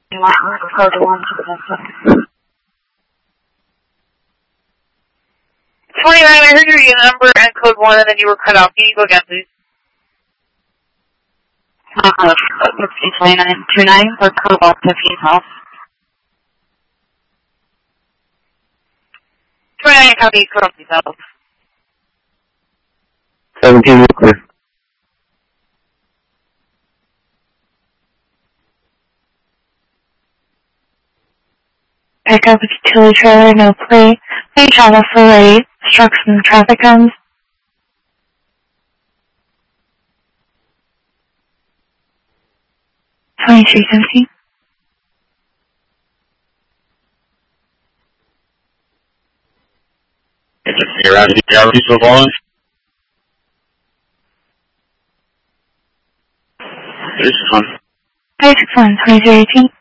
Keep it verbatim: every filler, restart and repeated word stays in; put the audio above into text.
You might refer to one to the next. twenty-nine, I heard your unit number and code one, and then you were cut off. Can you go again, please? Uh, fifteen twenty-nine twenty-nine for Cobalt fifteen Health. twenty-nine, copy, code fifteen Health. seventeen, clear. Pick up a utility trailer, no plate. Please travel for ready. Struck some traffic cones. twenty-three seventeen. You're out of the peaceful volume? This is fun. five six one, twenty-three eighteen.